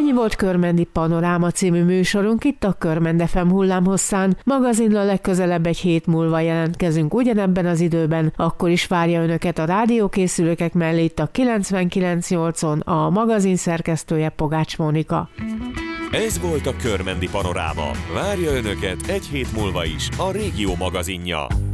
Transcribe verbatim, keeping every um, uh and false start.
Ennyi volt Körmendi Panoráma című műsorunk itt a Körmend ef em hullámhosszán. Magazinnal legközelebb egy hét múlva jelentkezünk ugyanebben az időben, akkor is várja önöket a rádiókészülőkek mellé itt a kilencvenkilenc nyolcon a magazin szerkesztője Pogács Mónika. Ez volt a Körmendi Panoráma. Várja önöket egy hét múlva is a Régió magazinja.